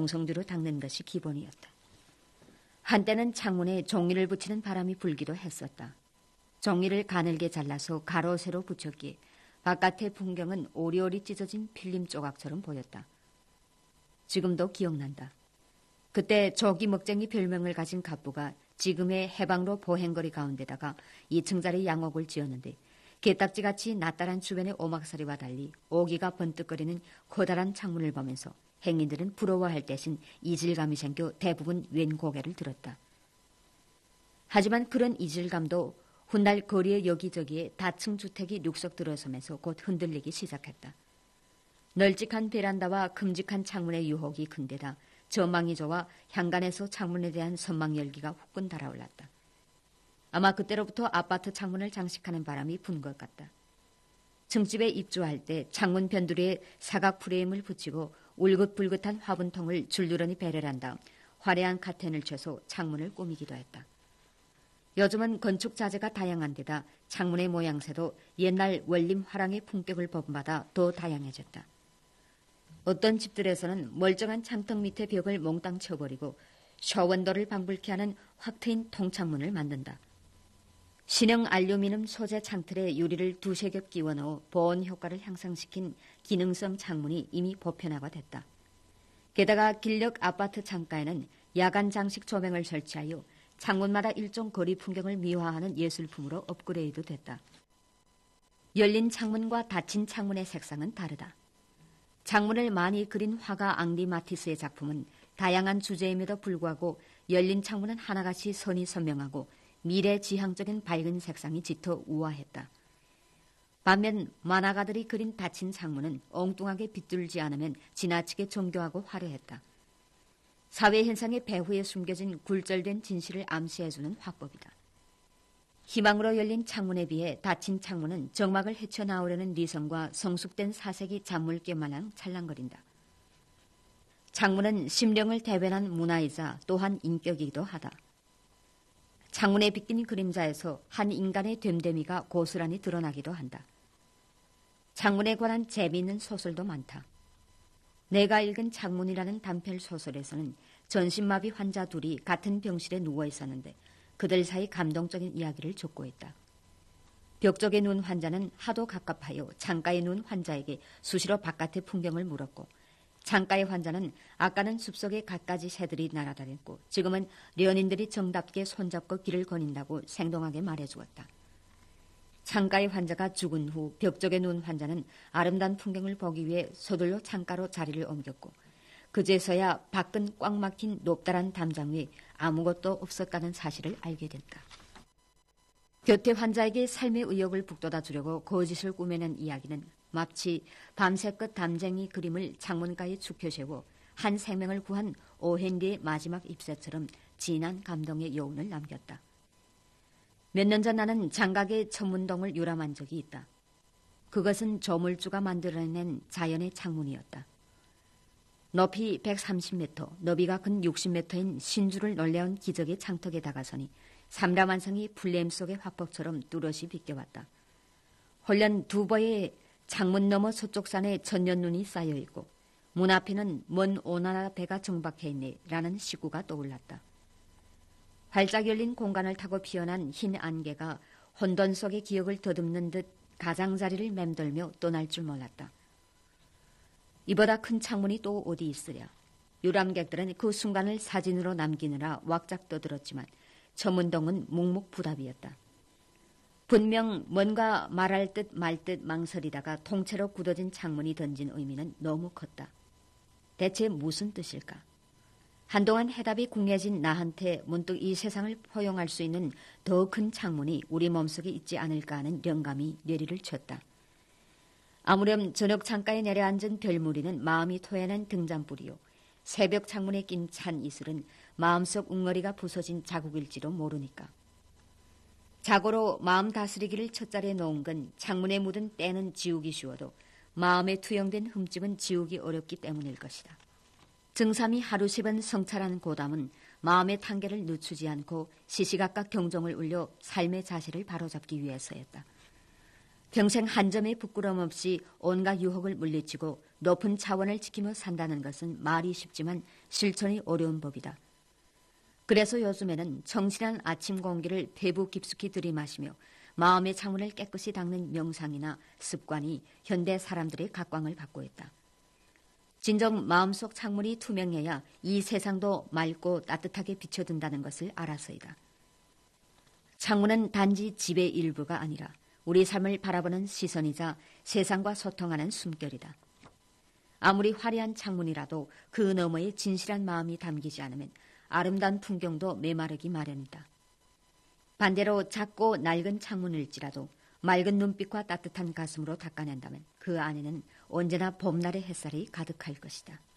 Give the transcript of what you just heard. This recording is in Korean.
정성 뒤로 닦는 것이 기본이었다. 한때는 창문에 종이를 붙이는 바람이 불기도 했었다. 종이를 가늘게 잘라서 가로 세로 붙였기에 바깥의 풍경은 오리오리 찢어진 필름 조각처럼 보였다. 지금도 기억난다. 그때 조기 먹쟁이 별명을 가진 갑부가 지금의 해방로 보행거리 가운데다가 2층짜리 양옥을 지었는데 개딱지같이 낯달한 주변의 오막살이와 달리 오기가 번뜩거리는 커다란 창문을 보면서 행인들은 부러워할 대신 이질감이 생겨 대부분 왼 고개를 들었다. 하지만 그런 이질감도 훗날 거리의 여기저기에 다층 주택이 룩석 들어서면서 곧 흔들리기 시작했다. 널찍한 베란다와 큼직한 창문의 유혹이 큰데다 전망이 좋아 현관에서 창문에 대한 선망 열기가 후끈 달아올랐다. 아마 그때로부터 아파트 창문을 장식하는 바람이 분 것 같다. 층집에 입주할 때 창문 변두리에 사각 프레임을 붙이고 울긋불긋한 화분통을 줄두러니 배를 한 다음 화려한 카텐을 쳐서 창문을 꾸미기도 했다. 요즘은 건축 자재가 다양한 데다 창문의 모양새도 옛날 원림 화랑의 품격을 본받아 더 다양해졌다. 어떤 집들에서는 멀쩡한 창턱 밑에 벽을 몽땅 쳐버리고 쇼원도를 방불케 하는 확 트인 통창문을 만든다. 신형 알루미늄 소재 창틀에 유리를 두세 겹 끼워 넣어 보온 효과를 향상시킨 기능성 창문이 이미 보편화가 됐다. 게다가 길역 아파트 창가에는 야간 장식 조명을 설치하여 창문마다 일종 거리 풍경을 미화하는 예술품으로 업그레이드 됐다. 열린 창문과 닫힌 창문의 색상은 다르다. 창문을 많이 그린 화가 앙리 마티스의 작품은 다양한 주제임에도 불구하고 열린 창문은 하나같이 선이 선명하고 미래지향적인 밝은 색상이 짙어 우아했다. 반면 만화가들이 그린 닫힌 창문은 엉뚱하게 비뚤지 않으면 지나치게 정교하고 화려했다. 사회 현상의 배후에 숨겨진 굴절된 진실을 암시해주는 화법이다. 희망으로 열린 창문에 비해 닫힌 창문은 정막을 헤쳐나오려는 리성과 성숙된 사색이 잔물개 마냥 찰랑거린다. 창문은 심령을 대변한 문화이자 또한 인격이기도 하다. 창문에 비낀 그림자에서 한 인간의 됨됨이가 고스란히 드러나기도 한다. 창문에 관한 재미있는 소설도 많다. 내가 읽은 창문이라는 단편 소설에서는 전신마비 환자 둘이 같은 병실에 누워 있었는데 그들 사이 감동적인 이야기를 촉구했다. 벽 쪽에 누운 환자는 하도 갑갑하여 창가에 누운 환자에게 수시로 바깥의 풍경을 물었고 창가의 환자는 아까는 숲속에 갖가지 새들이 날아다녔고 지금은 연인들이 정답게 손잡고 길을 거닌다고 생동하게 말해주었다. 창가의 환자가 죽은 후 벽 쪽에 누운 환자는 아름다운 풍경을 보기 위해 서둘러 창가로 자리를 옮겼고 그제서야 밖은 꽉 막힌 높다란 담장 위에 아무것도 없었다는 사실을 알게 됐다. 곁에 환자에게 삶의 의욕을 북돋아 주려고 거짓을 꾸며낸 이야기는 마치 밤새껏 담쟁이 그림을 창문가에 죽혀세워 한 생명을 구한 오헨리의 마지막 입새처럼 진한 감동의 여운을 남겼다. 몇 년 전 나는 장각의 천문동을 유람한 적이 있다. 그것은 조물주가 만들어낸 자연의 창문이었다. 높이 130m, 너비가 근 60m인 신주를 놀래운 기적의 창턱에 다가서니 삼라만성이 풀네임 속의 화법처럼 뚜렷이 비껴왔다. 홀련 두보의 창문 너머 서쪽 산에 천년눈이 쌓여있고 문 앞에는 먼 오나라 배가 정박해 있네 라는 시구가 떠올랐다. 활짝 열린 공간을 타고 피어난 흰 안개가 혼돈 속의 기억을 더듬는 듯 가장자리를 맴돌며 떠날 줄 몰랐다. 이보다 큰 창문이 또 어디 있으랴. 유람객들은 그 순간을 사진으로 남기느라 왁작 떠들었지만 천문동은 묵묵부답이었다. 분명 뭔가 말할 듯 말 듯 망설이다가 통째로 굳어진 창문이 던진 의미는 너무 컸다. 대체 무슨 뜻일까? 한동안 해답이 궁해진 나한테 문득 이 세상을 포용할 수 있는 더 큰 창문이 우리 몸속에 있지 않을까 하는 영감이 뇌리를 쳤다. 아무렴 저녁 창가에 내려앉은 별무리는 마음이 토해낸 등잔불이요. 새벽 창문에 낀 찬 이슬은 마음속 웅어리가 부서진 자국일지도 모르니까. 자고로 마음 다스리기를 첫자리에 놓은 건 창문에 묻은 때는 지우기 쉬워도 마음에 투영된 흠집은 지우기 어렵기 때문일 것이다. 증삼이 하루 10번 성찰하는 고담은 마음의 탄계를 늦추지 않고 시시각각 경종을 울려 삶의 자세를 바로잡기 위해서였다. 평생 한 점의 부끄럼 없이 온갖 유혹을 물리치고 높은 차원을 지키며 산다는 것은 말이 쉽지만 실천이 어려운 법이다. 그래서 요즘에는 청실한 아침 공기를 배부 깊숙이 들이마시며 마음의 창문을 깨끗이 닦는 명상이나 습관이 현대 사람들의 각광을 받고 있다. 진정 마음속 창문이 투명해야 이 세상도 맑고 따뜻하게 비춰든다는 것을 알아서이다. 창문은 단지 집의 일부가 아니라 우리 삶을 바라보는 시선이자 세상과 소통하는 숨결이다. 아무리 화려한 창문이라도 그 너머에 진실한 마음이 담기지 않으면 아름다운 풍경도 메마르기 마련이다. 반대로 작고 낡은 창문일지라도 맑은 눈빛과 따뜻한 가슴으로 닦아낸다면 그 안에는 언제나 봄날의 햇살이 가득할 것이다.